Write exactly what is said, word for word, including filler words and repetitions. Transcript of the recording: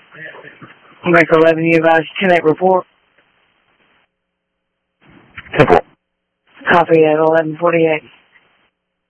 Mike eleven, you advise ten eight report. Temple. Copy at eleven forty-eight.